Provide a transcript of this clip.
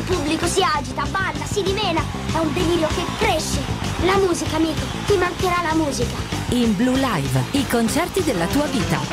pubblico si agita, balla, si dimena. È un delirio che cresce. La musica, amico, ti mancherà la musica. In Blue Live, i concerti della tua vita.